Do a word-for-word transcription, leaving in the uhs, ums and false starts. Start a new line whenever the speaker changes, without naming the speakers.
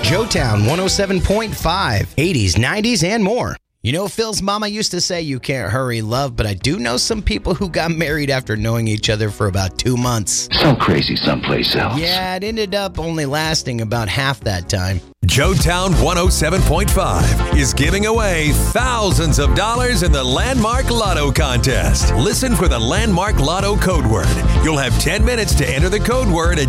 Joetown one oh seven point five, eighties, nineties, and more. You know, Phil's mama used to say you can't hurry love, but I do know some people who got married after knowing each other for about two months.
So crazy someplace else.
Yeah, it ended up only lasting about half that time.
Joetown one oh seven point five is giving away thousands of dollars in the Landmark Lotto contest. Listen for the Landmark Lotto code word. You'll have ten minutes to enter the code word at